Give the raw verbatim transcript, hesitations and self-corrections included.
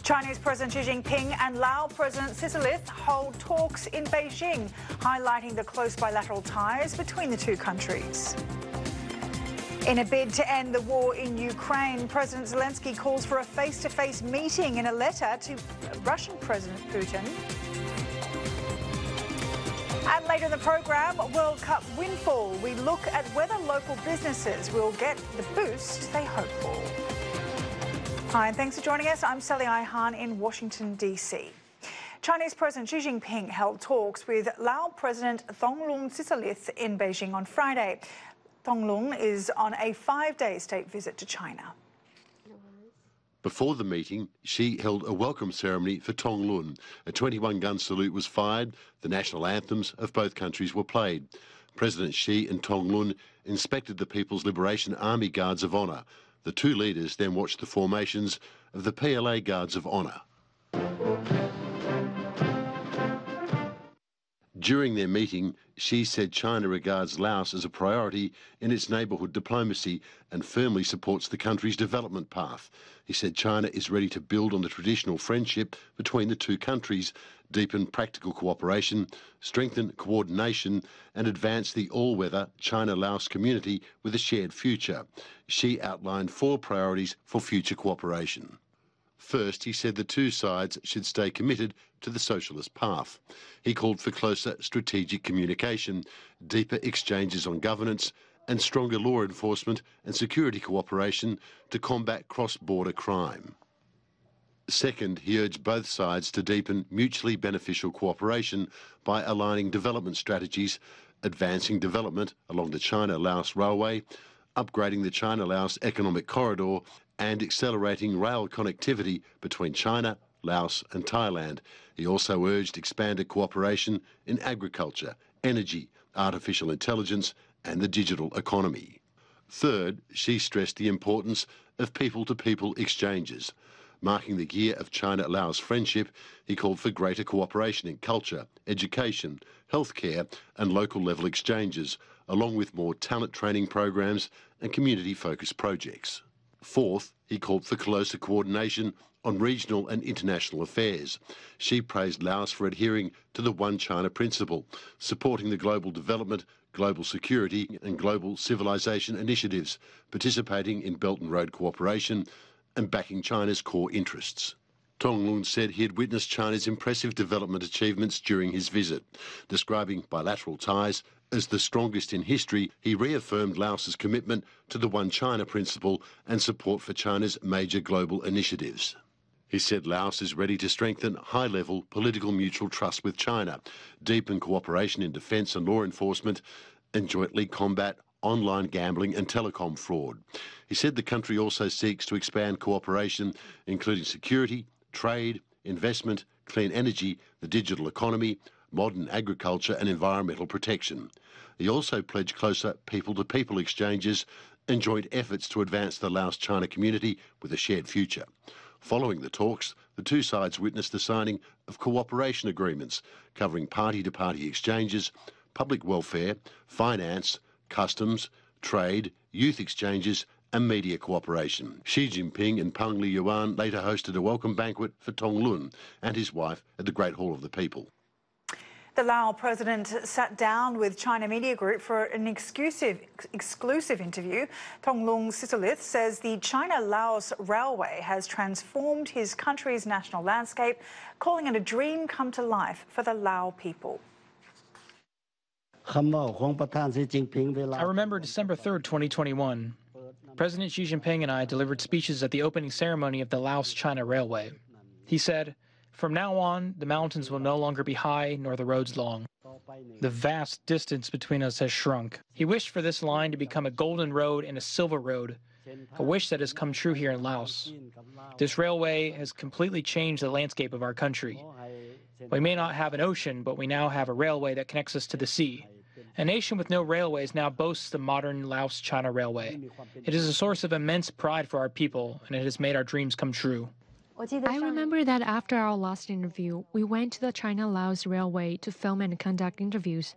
Chinese President Xi Jinping and Lao President Sisselith hold talks in Beijing, highlighting the close bilateral ties between the two countries. In a bid to end the war in Ukraine, President Zelensky calls for a face-to-face meeting in a letter to Russian President Putin. And later in the programme, World Cup windfall. We look at whether local businesses will get the boost they hope for. Hi, and thanks for joining us. I'm Sally Ihan in Washington, D C. Chinese President Xi Jinping held talks with Lao President Thongloun Sisoulith in Beijing on Friday. Thongloun is on a five-day state visit to China. Before the meeting, Xi held a welcome ceremony for Thongloun. A twenty-one gun salute was fired. The national anthems of both countries were played. President Xi and Thongloun inspected the People's Liberation Army Guards of Honour. The two leaders then watched the formations of the P L A Guards of Honour. During their meeting, Xi said China regards Laos as a priority in its neighbourhood diplomacy and firmly supports the country's development path. He said China is ready to build on the traditional friendship between the two countries, deepen practical cooperation, strengthen coordination and advance the all-weather China-Laos community with a shared future. Xi outlined four priorities for future cooperation. First, he said the two sides should stay committed to the socialist path. He called for closer strategic communication, deeper exchanges on governance, and stronger law enforcement and security cooperation to combat cross-border crime. Second, he urged both sides to deepen mutually beneficial cooperation by aligning development strategies, advancing development along the China-Laos Railway, upgrading the China-Laos Economic Corridor, and accelerating rail connectivity between China, Laos and Thailand. He also urged expanded cooperation in agriculture, energy, artificial intelligence and the digital economy. Third, Xi stressed the importance of people-to-people exchanges. Marking the year of China-Laos friendship, he called for greater cooperation in culture, education, healthcare and local-level exchanges, along with more talent training programs and community-focused projects. Fourth, he called for closer coordination on regional and international affairs. Xi praised Laos for adhering to the One China principle, supporting the global development, global security and global civilization initiatives, participating in Belt and Road cooperation and backing China's core interests. Thongloun said he had witnessed China's impressive development achievements during his visit. Describing bilateral ties as the strongest in history, he reaffirmed Laos's commitment to the One China principle and support for China's major global initiatives. He said Laos is ready to strengthen high-level political mutual trust with China, deepen cooperation in defence and law enforcement, and jointly combat online gambling and telecom fraud. He said the country also seeks to expand cooperation, including security, trade, investment, clean energy, the digital economy, modern agriculture and environmental protection. He also pledged closer people-to-people exchanges and joint efforts to advance the Laos-China community with a shared future. Following the talks, the two sides witnessed the signing of cooperation agreements covering party-to-party exchanges, public welfare, finance, customs, trade, youth exchanges and media cooperation. Xi Jinping and Peng Liyuan later hosted a welcome banquet for Thongloun and his wife at the Great Hall of the People. The Lao president sat down with China Media Group for an exclusive, exclusive interview. Thongloun Sisoulith says the China-Laos Railway has transformed his country's national landscape, calling it a dream come to life for the Lao people. I remember December third, twenty twenty-one. President Xi Jinping and I delivered speeches at the opening ceremony of the Laos-China Railway. He said, "From now on, the mountains will no longer be high nor the roads long. The vast distance between us has shrunk." He wished for this line to become a golden road and a silver road, a wish that has come true here in Laos. This railway has completely changed the landscape of our country. We may not have an ocean, but we now have a railway that connects us to the sea. A nation with no railways now boasts the modern Laos-China Railway. It is a source of immense pride for our people, and it has made our dreams come true. I remember that after our last interview, we went to the China-Laos Railway to film and conduct interviews.